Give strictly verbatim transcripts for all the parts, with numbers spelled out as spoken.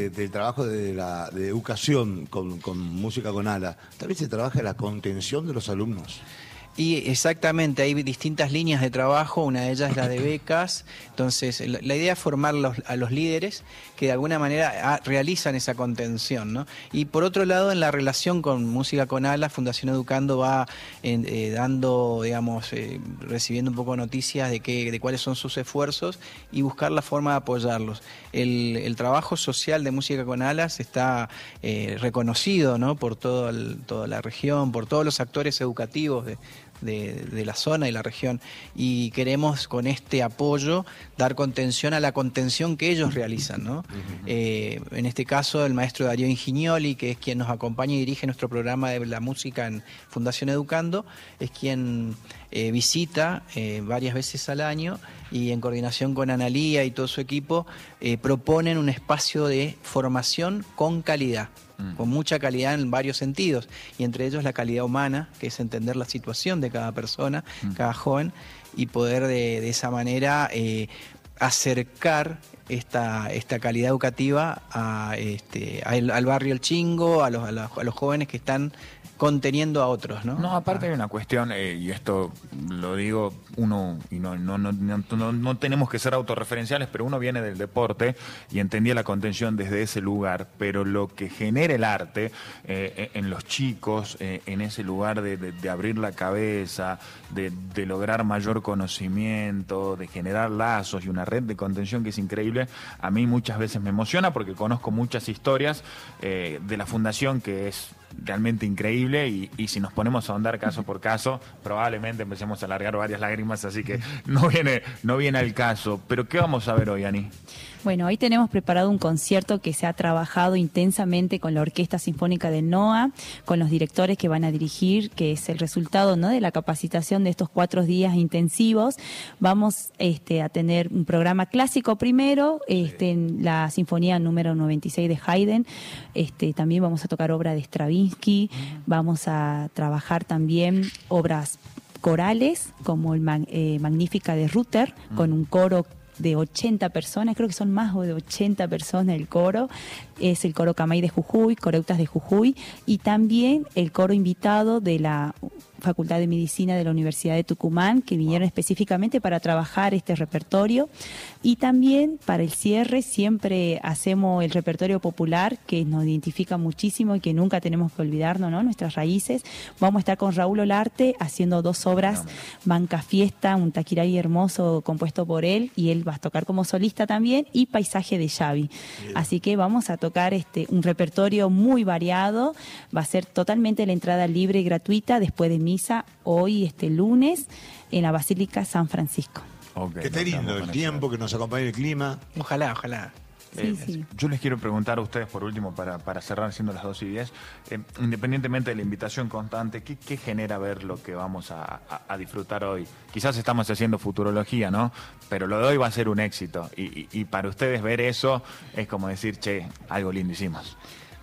de, del trabajo de la de educación con, con música con ala, también se trabaja la contención de los alumnos. Y exactamente, hay distintas líneas de trabajo, una de ellas es la de becas, entonces la, la idea es formar los, a los líderes que de alguna manera a, realizan esa contención, ¿no? Y por otro lado, en la relación con Música con Alas, Fundación Educando va en, eh, dando, digamos, eh, recibiendo un poco noticias de, qué, de cuáles son sus esfuerzos y buscar la forma de apoyarlos. El, el trabajo social de Música con Alas está eh, reconocido, ¿no? Por todo el, toda la región, por todos los actores educativos de De, de la zona y la región, y queremos con este apoyo dar contención a la contención que ellos realizan, ¿no? Uh-huh. eh, en este caso el maestro Darío Ingignoli, que es quien nos acompaña y dirige nuestro programa de la música en Fundación Educando, es quien eh, visita eh, varias veces al año y en coordinación con Analía y todo su equipo eh, proponen un espacio de formación con calidad, con mucha calidad en varios sentidos, y entre ellos la calidad humana, que es entender la situación de cada persona, mm. cada joven, y poder de, de esa manera eh, acercar esta, esta calidad educativa a, este, a el, al barrio El Chingo, a los, a, los, a los jóvenes que están conteniendo a otros, ¿no? No, aparte hay una cuestión, eh, y esto lo digo uno, y no, no, no, no, no tenemos que ser autorreferenciales, pero uno viene del deporte y entendía la contención desde ese lugar, pero lo que genera el arte eh, en los chicos, eh, en ese lugar de, de, de abrir la cabeza, de, de lograr mayor conocimiento, de generar lazos y una red de contención que es increíble, a mí muchas veces me emociona porque conozco muchas historias eh, de la fundación que es realmente increíble, y, y si nos ponemos a ahondar caso por caso, probablemente empecemos a largar varias lágrimas, así que no viene, no viene al caso. Pero ¿qué vamos a ver hoy, Ani? Bueno, hoy tenemos preparado un concierto que se ha trabajado intensamente con la Orquesta Sinfónica del NOA, con los directores que van a dirigir, que es el resultado, ¿no?, de la capacitación de estos cuatro días intensivos. Vamos este, a tener un programa clásico primero, este, en la Sinfonía número noventa y seis de Haydn, este, también vamos a tocar obra de Stravinsky, vamos a trabajar también obras corales como el Mag- eh, Magnífica de Ruther, con un coro de ochenta personas, creo que son más de ochenta personas el coro, es el coro Camay de Jujuy, Coreutas de Jujuy, y también el coro invitado de la Facultad de Medicina de la Universidad de Tucumán, que vinieron específicamente para trabajar este repertorio. Y también para el cierre siempre hacemos el repertorio popular, que nos identifica muchísimo y que nunca tenemos que olvidarnos, ¿no?, nuestras raíces. Vamos a estar con Raúl Olarte haciendo dos obras, Banca Fiesta, un taquirari hermoso compuesto por él, y él va a tocar como solista también, y Paisaje de Xavi. Así que vamos a tocar este un repertorio muy variado. Va a ser totalmente la entrada libre y gratuita después de misa hoy, este lunes, en la Basílica San Francisco. Okay, que esté lindo el tiempo, que nos acompañe el clima. Ojalá, ojalá. Sí, Eh, sí. Yo les quiero preguntar a ustedes, por último, para, para cerrar siendo las dos y diez, eh, independientemente de la invitación constante, ¿qué, qué genera ver lo que vamos a, a, a disfrutar hoy? Quizás estamos haciendo futurología, ¿no? Pero lo de hoy va a ser un éxito. Y, y, y para ustedes ver eso es como decir, che, algo lindo hicimos.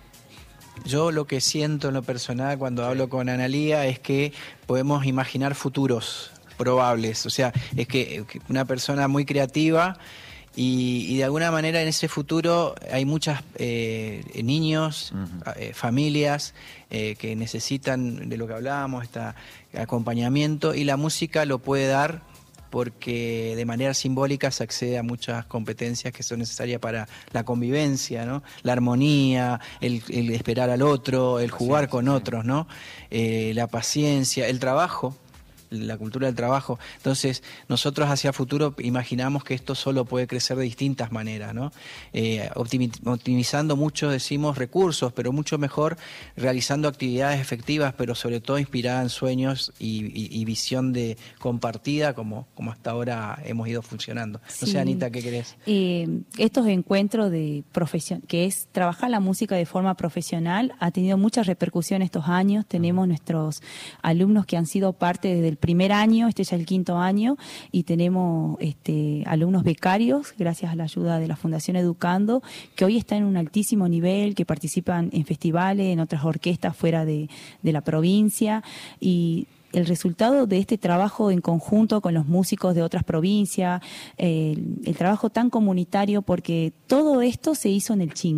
Yo lo que siento en lo personal cuando hablo con Analía es que podemos imaginar futuros probables. O sea, es que una persona muy creativa y, y de alguna manera en ese futuro hay muchos eh, niños, uh-huh. eh, familias eh, que necesitan de lo que hablábamos, este acompañamiento, y la música lo puede dar porque de manera simbólica se accede a muchas competencias que son necesarias para la convivencia, ¿no? La armonía, el, el esperar al otro, el jugar con otros, ¿no? Eh, la paciencia, el trabajo, la cultura del trabajo. Entonces, nosotros hacia futuro imaginamos que esto solo puede crecer de distintas maneras, ¿no? Eh, optimi- optimizando mucho, decimos, recursos, pero mucho mejor realizando actividades efectivas, pero sobre todo inspiradas en sueños y, y, y visión de compartida, como, como hasta ahora hemos ido funcionando. No Sí. sé, Anita, ¿qué querés? Eh, estos encuentros de profesión, que es trabajar la música de forma profesional, ha tenido mucha repercusión estos años. Tenemos uh-huh. nuestros alumnos que han sido parte desde el primer año, este ya es el quinto año, y tenemos este, alumnos becarios, gracias a la ayuda de la Fundación Educando, que hoy están en un altísimo nivel, que participan en festivales, en otras orquestas fuera de, de la provincia, y el resultado de este trabajo en conjunto con los músicos de otras provincias, eh, el, el trabajo tan comunitario, porque todo esto se hizo en el Chingo.